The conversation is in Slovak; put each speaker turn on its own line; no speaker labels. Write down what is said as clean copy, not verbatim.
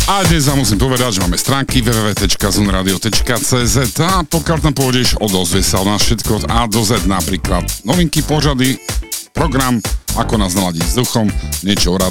A dnes vám musím povedať, že máme stránky www.zunradio.cz a pokiaľ tam pôjdeš, odozvie sa o nás všetko od A do Z, napríklad novinky, pořady, program, ako nás naladiť s duchom, niečo o